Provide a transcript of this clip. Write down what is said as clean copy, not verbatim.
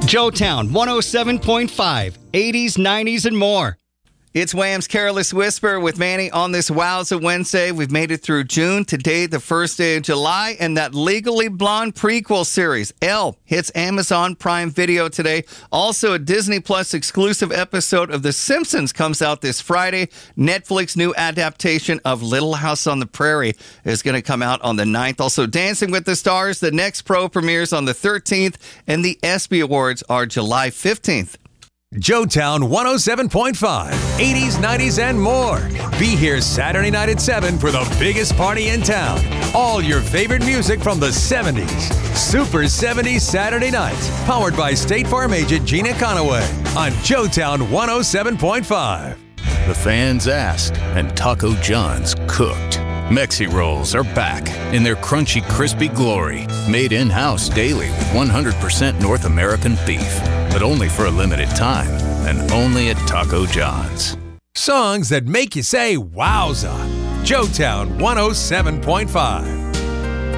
Joetown 107.5, 80s, 90s, and more. It's Wham's Careless Whisper with Manny on this Wowza Wednesday. We've made it through June. Today, the first day of July, and that Legally Blonde prequel series, Elle, hits Amazon Prime Video today. Also, a Disney Plus exclusive episode of The Simpsons comes out this Friday. Netflix new adaptation of Little House on the Prairie is going to come out on the 9th. Also, Dancing with the Stars, the next pro premieres on the 13th, and the ESPY Awards are July 15th. Joetown 107.5, 80s, 90s, and more. Be here Saturday night at 7 for the biggest party in town. All your favorite music from the 70s. Super 70s Saturday nights. Powered by State Farm agent Gina Conaway on Joetown 107.5. The fans asked, and Taco John's cooked. Mexi Rolls are back in their crunchy, crispy glory. Made in-house daily with 100% North American beef. But only for a limited time, and only at Taco John's. Songs that make you say wowza. Joetown 107.5.